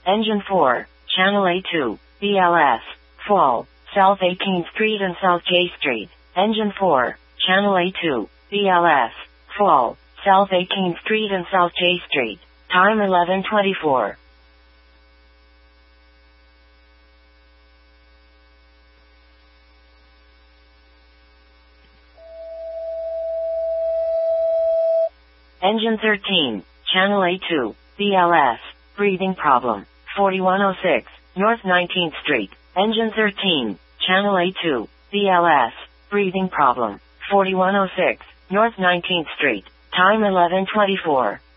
Engine 4, Channel A2, BLS, full, South 18th Street and South J Street. Engine 4, Channel A2, BLS, full, South 18th Street and South J Street. Time 11:24. Engine 13, Channel A2, BLS, breathing problem, 4106, North 19th Street. Engine 13, Channel A2, BLS, breathing problem, 4106, North 19th Street. Time 11:24.